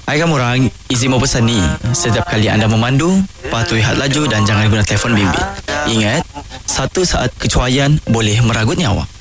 Hai kamu orang, izin mau pesan ni. Setiap kali anda memandu, patuhi had laju dan jangan guna telefon bimbit. Ingat, satu saat kecuaian boleh merenggut nyawa.